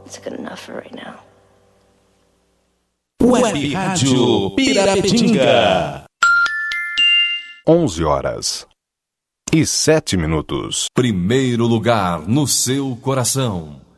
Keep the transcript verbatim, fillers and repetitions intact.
It's good enough for right now. Web Rádio Pirapetinga. onze horas e sete minutos. Primeiro lugar no seu coração.